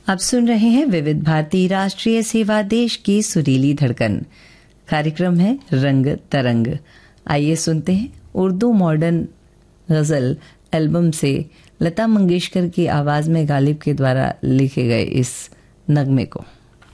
आप सुन रहे हैं विविध भारती राष्ट्रीय सेवा, देश की सुरीली धड़कन। कार्यक्रम है रंग तरंग। आइए सुनते हैं उर्दू मॉडर्न गज़ल एल्बम से लता मंगेशकर की आवाज़ में गालिब के द्वारा लिखे गए इस नगमे को।